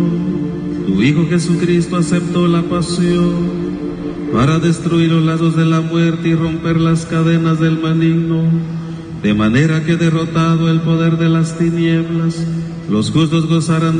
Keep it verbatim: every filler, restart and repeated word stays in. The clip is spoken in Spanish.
Tu Hijo Jesucristo aceptó la pasión para destruir los lazos de la muerte y romper las cadenas del maligno, de manera que derrotado el poder de las tinieblas, los justos gozarán